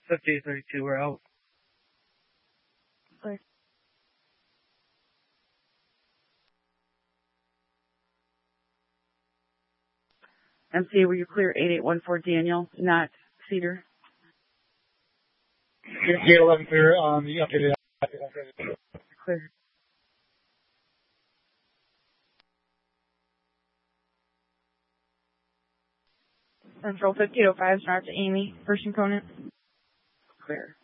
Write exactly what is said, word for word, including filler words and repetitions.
fifty thirty-two, we're out. Clear. M C A, were you clear eight eight one four Daniel, not Cedar? Gate eleven clear on the updated. Clear. Central fifteen oh five, start to Amy, first component. Clear.